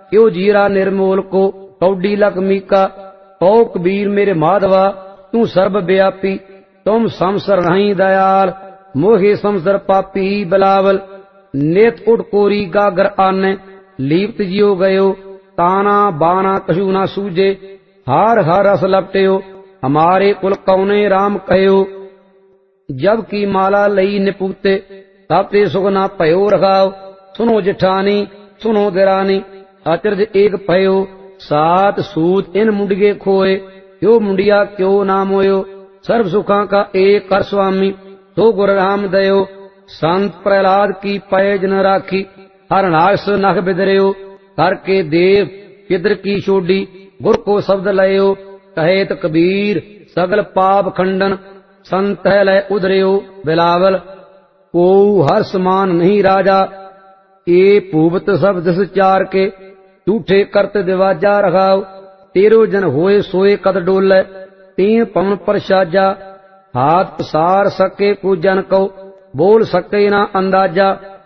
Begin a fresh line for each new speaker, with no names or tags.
क्यों जीरा निर्मोल को कौडी लक्ष्मी का। ओ कबीर मेरे माधवा तू सर्वव्यापी, तुम समसर नहीं दयाल, मोहे समसर पापी बिलावल। नेत उठ कोरी गागर आने, लीप्त जियो गयो, ताना बाना कछु ना सूझे। हार हार रस लपटेयो, हमारे कुल कौने राम कहो। जब की माला लई निपुते, तब ते सुख ना भयो रखाव। सुनो जिठानी सुनो दिरानी, अचरज एक भयो, सात सूत इन मुंडिये खोए। क्यों मुंडिया क्यों ना मोयो, सर्व सुखा का एक कर स्वामी, तो गुर राम दयो। संत प्रहलाद की पैज न राखी, हरनाश नख बिदरयो। करके देव किदर की छोड़ी, गुर को शब्द लयो। कहेत कबीर सगल पाप खंडन, संत है लय उधरयो बिलावल। को हर्ष मान नहीं राजा, ए भूपत सब दिस चार के। झूठे करत दिवाजा रखाव, तेरो जन होए सोए कद डोले। तीन पवन पर साजा, हाथ पसार सके को जन को, बोल सके ना अंदाजा।